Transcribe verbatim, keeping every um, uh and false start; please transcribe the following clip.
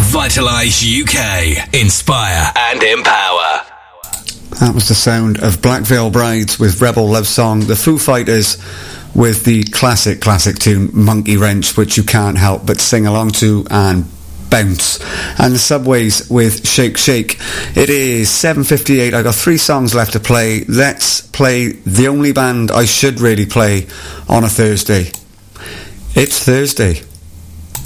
Vitalise U K. Inspire and empower. That was the sound of Black Veil Brides with Rebel Love Song. The Foo Fighters with the classic, classic tune Monkey Wrench, which you can't help but sing along to and bounce. And the Subways with Shake Shake. It is seven fifty-eight. I got three songs left to play. Let's play the only band I should really play on a Thursday. It's Thursday.